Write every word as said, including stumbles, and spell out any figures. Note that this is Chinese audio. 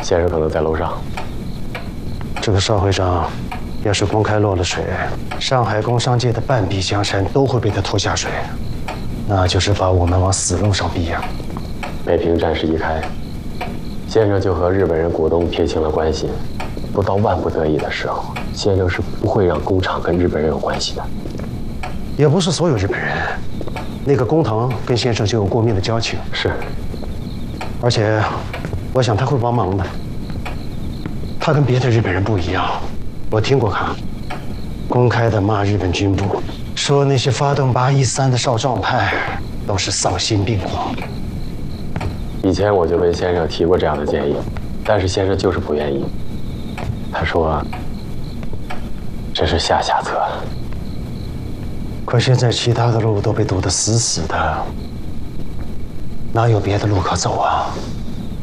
先生可能在楼上。 这个邵会长，要是公开落了水，上海工商界的半壁江山都会被他拖下水，那就是把我们往死路上逼呀。 北平战事一开，先生就和日本人股东撇清了关系。不到万不得已的时候，先生是不会让工厂跟日本人有关系的。 也不是所有日本人，那个工藤跟先生就有过命的交情。 是， 而且，我想他会帮忙的。他跟别的日本人不一样，我听过他公开的骂日本军部，说那些发动八一三的少壮派都是丧心病狂。 以前我就跟先生提过这样的建议，但是先生就是不愿意。他说这是下下策。 可现在其他的路都被堵得死死的，哪有别的路可走啊？